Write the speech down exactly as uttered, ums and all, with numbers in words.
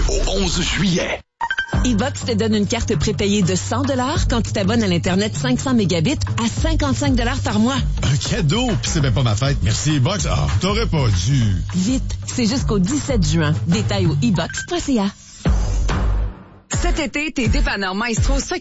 au onze juillet. E-Box te donne une carte prépayée de cent dollars quand tu t'abonnes à l'Internet cinq cents mégabits à cinquante-cinq dollars par mois. Un cadeau? Pis c'est même pas ma fête. Merci, E-Box. Ah, t'aurais pas dû. Vite, c'est jusqu'au dix-sept juin. Détail au e box point c a. Cet été, tes dépanneurs Maestro